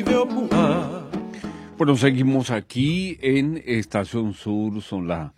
Bueno, seguimos aquí en Estación Sur, son las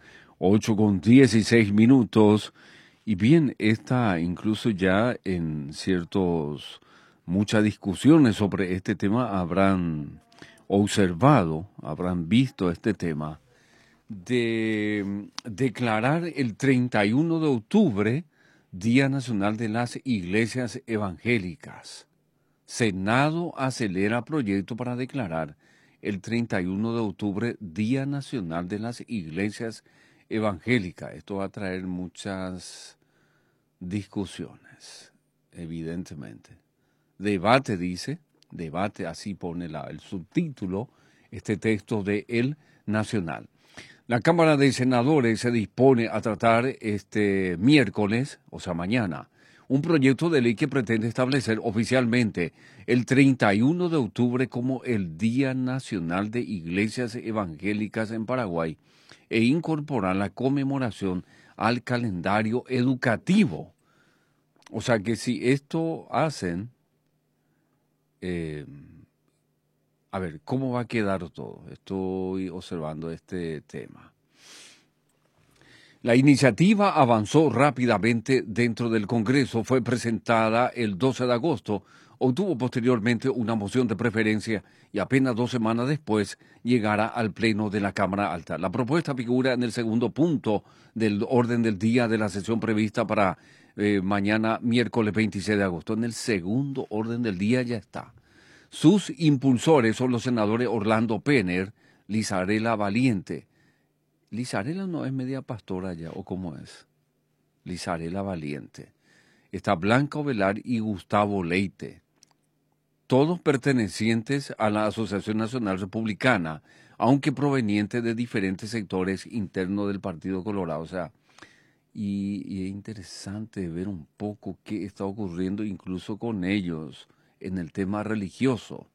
8:16. Y bien, está incluso ya en muchas discusiones sobre este tema habrán observado, habrán visto este tema de declarar el 31 de octubre Día Nacional de las Iglesias Evangélicas. Senado acelera proyecto para declarar el 31 de octubre Día Nacional de las Iglesias Evangélicas. Esto va a traer muchas discusiones, evidentemente. Debate, dice, debate, así pone el subtítulo, este texto de El Nacional. La Cámara de Senadores se dispone a tratar este miércoles, o sea mañana, un proyecto de ley que pretende establecer oficialmente el 31 de octubre como el Día Nacional de Iglesias Evangélicas en Paraguay e incorporar la conmemoración al calendario educativo. O sea que si esto hacen, a ver, ¿cómo va a quedar todo? Estoy observando este tema. La iniciativa avanzó rápidamente dentro del Congreso, fue presentada el 12 de agosto, obtuvo posteriormente una moción de preferencia y apenas 2 semanas después llegará al Pleno de la Cámara Alta. La propuesta figura en el segundo punto del orden del día de la sesión prevista para mañana, miércoles 26 de agosto. En el segundo orden del día ya está. Sus impulsores son los senadores Orlando Penner, Lizarela Valiente. Lizarela no es media pastora ya, ¿o cómo es? Lizarela Valiente. Está Blanca Ovelar y Gustavo Leite, todos pertenecientes a la Asociación Nacional Republicana, aunque provenientes de diferentes sectores internos del Partido Colorado. O sea, y es interesante ver un poco qué está ocurriendo incluso con ellos en el tema religioso.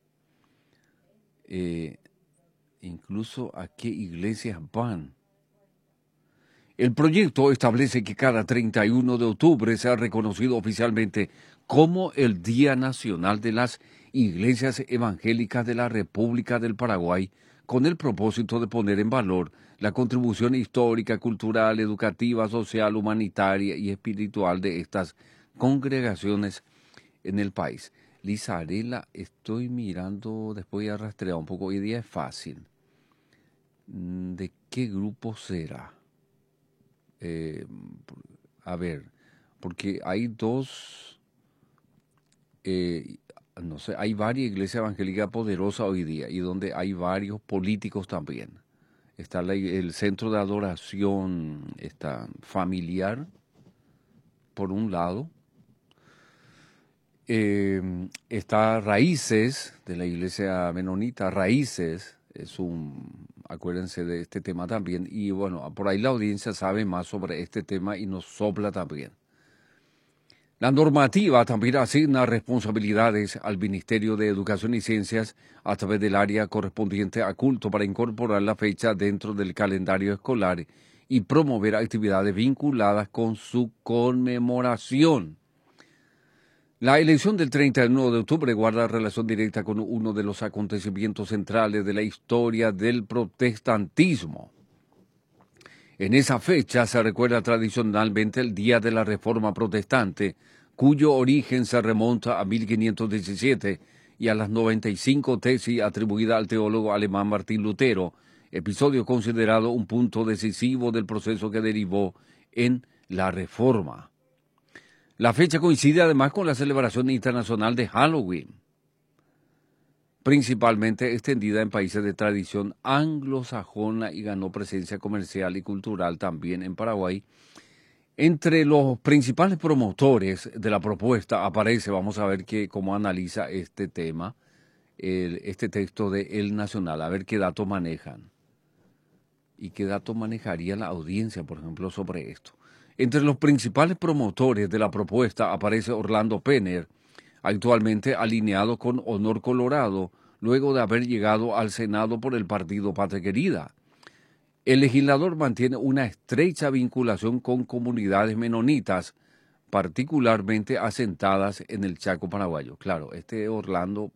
Incluso a qué iglesias van. El proyecto establece que cada 31 de octubre sea reconocido oficialmente como el Día Nacional de las Iglesias Evangélicas de la República del Paraguay, con el propósito de poner en valor la contribución histórica, cultural, educativa, social, humanitaria y espiritual de estas congregaciones en el país. Lizarela, estoy mirando, después ya rastrear un poco, hoy día es fácil. ¿De qué grupo será? A ver, porque hay no sé, hay varias iglesias evangélicas poderosas hoy día y donde hay varios políticos también. Está el centro de adoración familiar, por un lado. Está Raíces, de la iglesia menonita. Raíces acuérdense de este tema también, y bueno, por ahí la audiencia sabe más sobre este tema y nos sopla también. La normativa también asigna responsabilidades al Ministerio de Educación y Ciencias a través del área correspondiente a culto para incorporar la fecha dentro del calendario escolar y promover actividades vinculadas con su conmemoración. La elección del 31 de octubre guarda relación directa con uno de los acontecimientos centrales de la historia del protestantismo. En esa fecha se recuerda tradicionalmente el Día de la Reforma Protestante, cuyo origen se remonta a 1517 y a las 95 tesis atribuidas al teólogo alemán Martín Lutero, episodio considerado un punto decisivo del proceso que derivó en la Reforma. La fecha coincide además con la celebración internacional de Halloween, principalmente extendida en países de tradición anglosajona y ganó presencia comercial y cultural también en Paraguay. Entre los principales promotores de la propuesta aparece, vamos a ver cómo analiza este tema, este texto de El Nacional, a ver qué datos manejan y qué datos manejaría la audiencia, por ejemplo, sobre esto. Entre los principales promotores de la propuesta aparece Orlando Penner, actualmente alineado con Honor Colorado, luego de haber llegado al Senado por el partido Patria Querida. El legislador mantiene una estrecha vinculación con comunidades menonitas, particularmente asentadas en el Chaco paraguayo. Claro, Orlando